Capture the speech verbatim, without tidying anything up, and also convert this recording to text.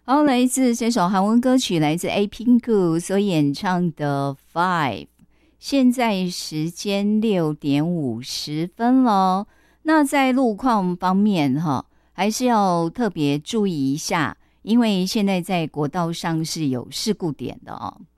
好，来自这首韩文歌曲，来自 A Pink 所演唱的 Five。现在时间六点五十分了。那在路况方面哈，还是要特别注意一下，因为现在在国道上是有事故点的哦。